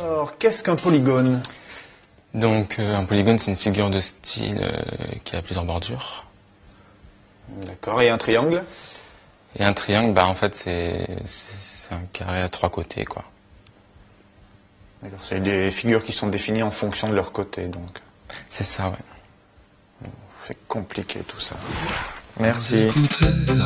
Alors, qu'est-ce qu'un polygone? Donc un polygone, c'est une figure de style qui a plusieurs bordures. D'accord, et un triangle? Et un triangle, en fait, c'est un carré à 3 côtés, quoi. D'accord, c'est des figures qui sont définies en fonction de leur côté, donc. C'est ça, ouais. C'est compliqué tout ça. Merci.